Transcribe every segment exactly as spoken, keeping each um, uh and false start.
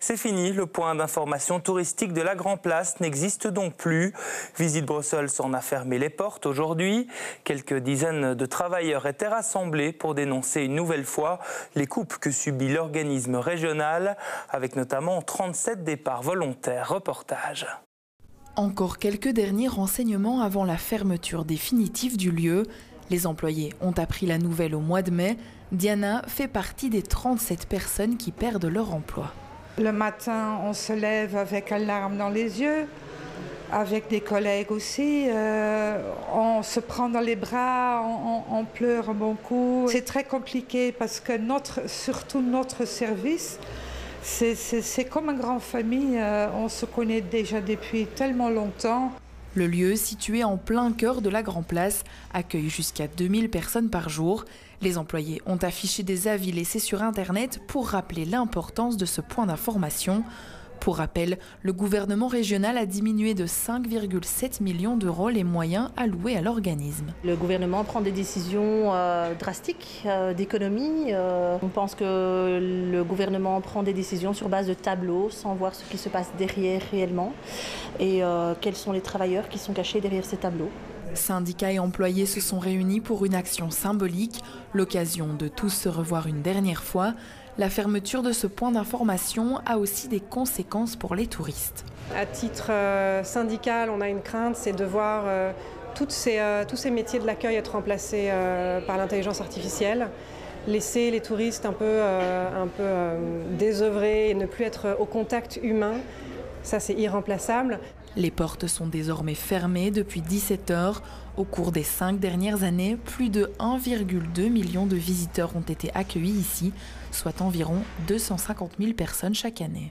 C'est fini, le point d'information touristique de la Grand Place n'existe donc plus. Visite Brussels en a fermé les portes aujourd'hui. Quelques dizaines de travailleurs étaient rassemblés pour dénoncer une nouvelle fois les coupes que subit l'organisme régional, avec notamment trente-sept départs volontaires. Reportage. Encore quelques derniers renseignements avant la fermeture définitive du lieu. Les employés ont appris la nouvelle au mois de mai. Diana fait partie des trente-sept personnes qui perdent leur emploi. Le matin, on se lève avec une larme dans les yeux, avec des collègues aussi. Euh, on se prend dans les bras, on, on pleure un bon coup. C'est très compliqué parce que notre, surtout notre service, c'est, c'est, c'est comme une grande famille. Euh, on se connaît déjà depuis tellement longtemps. Le lieu, situé en plein cœur de la Grand Place, accueille jusqu'à deux mille personnes par jour. Les employés ont affiché des avis laissés sur Internet pour rappeler l'importance de ce point d'information. Pour rappel, le gouvernement régional a diminué de cinq virgule sept millions d'euros les moyens alloués à l'organisme. Le gouvernement prend des décisions euh, drastiques euh, d'économie. Euh, on pense que le gouvernement prend des décisions sur base de tableaux, sans voir ce qui se passe derrière réellement et euh, quels sont les travailleurs qui sont cachés derrière ces tableaux. Syndicats et employés se sont réunis pour une action symbolique, l'occasion de tous se revoir une dernière fois. La fermeture de ce point d'information a aussi des conséquences pour les touristes. À titre euh, syndical, on a une crainte, c'est de voir euh, toutes ces, euh, tous ces métiers de l'accueil être remplacés euh, par l'intelligence artificielle, laisser les touristes un peu, euh, un peu euh, désœuvrés et ne plus être au contact humain. Ça, c'est irremplaçable. Les portes sont désormais fermées depuis dix-sept heures. Au cours des cinq dernières années, plus de un virgule deux million de visiteurs ont été accueillis ici, soit environ deux cent cinquante mille personnes chaque année.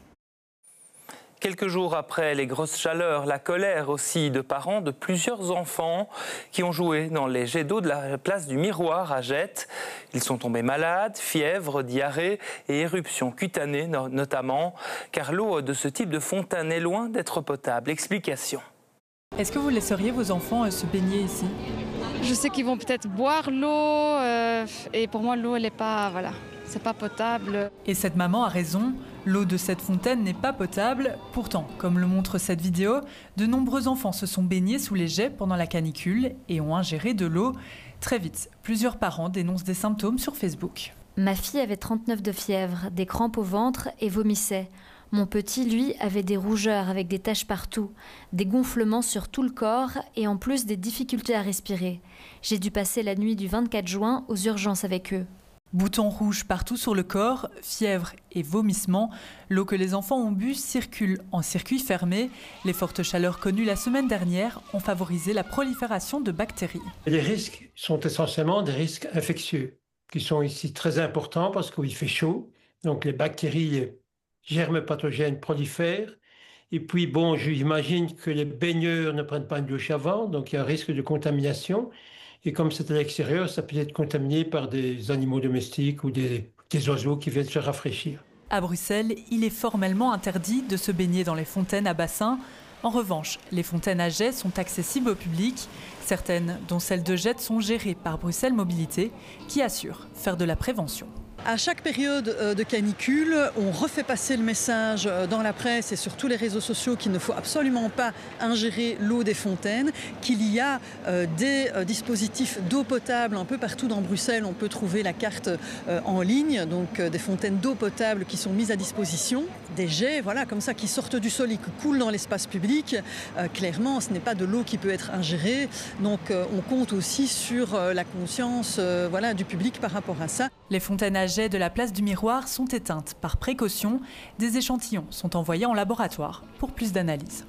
Quelques jours après les grosses chaleurs, la colère aussi de parents de plusieurs enfants qui ont joué dans les jets d'eau de la place du Miroir à Jette. Ils sont tombés malades, fièvre, diarrhée et éruptions cutanées notamment, car l'eau de ce type de fontaine est loin d'être potable. Explication. Est-ce que vous laisseriez vos enfants se baigner ici ? Je sais qu'ils vont peut-être boire l'eau euh, et pour moi l'eau elle n'est pas, voilà, c'est pas potable. Et cette maman a raison. L'eau de cette fontaine n'est pas potable. Pourtant, comme le montre cette vidéo, de nombreux enfants se sont baignés sous les jets pendant la canicule et ont ingéré de l'eau. Très vite, plusieurs parents dénoncent des symptômes sur Facebook. Ma fille avait trente-neuf de fièvre, des crampes au ventre et vomissait. Mon petit, lui, avait des rougeurs avec des taches partout, des gonflements sur tout le corps et en plus des difficultés à respirer. J'ai dû passer la nuit du vingt-quatre juin aux urgences avec eux. Boutons rouges partout sur le corps, fièvre et vomissements. L'eau que les enfants ont bu circule en circuit fermé. Les fortes chaleurs connues la semaine dernière ont favorisé la prolifération de bactéries. Les risques sont essentiellement des risques infectieux, qui sont ici très importants parce qu'il fait chaud. Donc les bactéries germes pathogènes prolifèrent. Et puis bon, j'imagine que les baigneurs ne prennent pas une douche avant, donc il y a un risque de contamination. Et comme c'est à l'extérieur, ça peut être contaminé par des animaux domestiques ou des, des oiseaux qui viennent se rafraîchir. À Bruxelles, il est formellement interdit de se baigner dans les fontaines à bassin. En revanche, les fontaines à jet sont accessibles au public. Certaines, dont celle de Jette, sont gérées par Bruxelles Mobilité, qui assure faire de la prévention. À chaque période de canicule, on refait passer le message dans la presse et sur tous les réseaux sociaux qu'il ne faut absolument pas ingérer l'eau des fontaines, qu'il y a des dispositifs d'eau potable un peu partout dans Bruxelles. On peut trouver la carte en ligne, donc des fontaines d'eau potable qui sont mises à disposition. Des jets, voilà, comme ça, qui sortent du sol et qui coulent dans l'espace public. Euh, clairement, ce n'est pas de l'eau qui peut être ingérée. Donc, euh, on compte aussi sur euh, la conscience euh, voilà, du public par rapport à ça. Les fontaines à jet de la place du Miroir sont éteintes par précaution. Des échantillons sont envoyés en laboratoire pour plus d'analyse.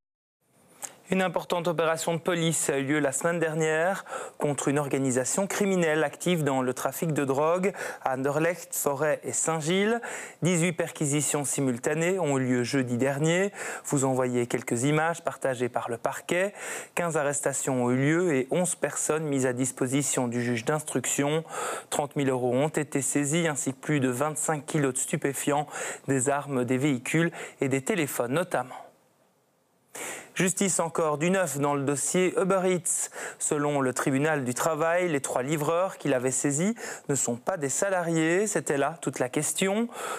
Une importante opération de police a eu lieu la semaine dernière contre une organisation criminelle active dans le trafic de drogue à Anderlecht, Forêt et Saint-Gilles. dix-huit perquisitions simultanées ont eu lieu jeudi dernier. Vous en voyez quelques images partagées par le parquet. quinze arrestations ont eu lieu et onze personnes mises à disposition du juge d'instruction. trente mille euros ont été saisis ainsi que plus de vingt-cinq kilos de stupéfiants, des armes, des véhicules et des téléphones notamment. Justice encore du neuf dans le dossier Uber Eats. Selon le tribunal du travail, les trois livreurs qu'il avait saisis ne sont pas des salariés. C'était là toute la question.